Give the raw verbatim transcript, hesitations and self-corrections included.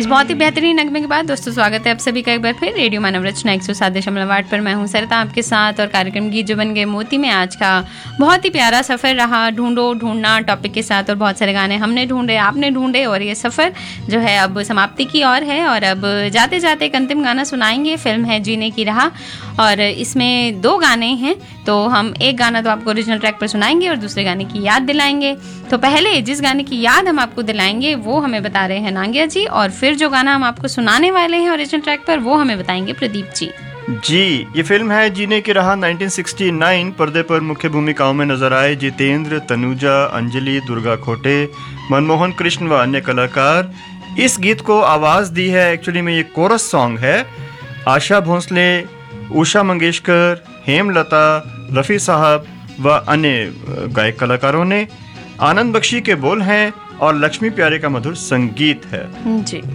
बहुत ही बेहतरीन नगमे के बाद दोस्तों स्वागत है आप सभी का एक बार फिर रेडियो मानव रचना एक सौ सात दशमलव आठ पर। मैं हूं सरिता आपके साथ और कार्यक्रम गीत जो बन गए मोती में आज का बहुत ही प्यारा सफ़र रहा, ढूंढो ढूंढना टॉपिक के साथ। और बहुत सारे गाने हमने ढूंढे, आपने ढूंढे और ये सफ़र जो है अब समाप्ति की ओर है। और अब जाते जाते एक अंतिम गाना सुनाएंगे। फिल्म है जीने की राह और इसमें दो गाने हैं, तो हम एक गाना तो आपको ओरिजिनल ट्रैक पर सुनाएंगे और दूसरे गाने की याद दिलाएंगे। तो पहले जिस गाने की याद हम आपको दिलाएंगे वो हमें बता रहे हैं नांगिया जी, और फिर जो गाना हम आपको सुनाने वाले हैं ओरिजिनल ट्रैक पर वो हमें बताएंगे प्रदीप जी। जी, ये फिल्म है जीने की राह उन्नीस सौ उनहत्तर। पर्दे पर मुख्य भूमिकाओं में नजर आए जितेंद्र, तनुजा, अंजलि, दुर्गा खोटे, मनमोहन कृष्ण व अन्य कलाकार। इस गीत को आवाज़ दी है, एक्चुअली में ये कोरस सॉन्ग है, आशा भोंसले, उषा मंगेशकर, हेमलता, रफ़ी साहब व अन्य गायक कलाकारों ने। आनंद बख्शी के बोल हैं और लक्ष्मी प्यारे का मधुर संगीत है। जी।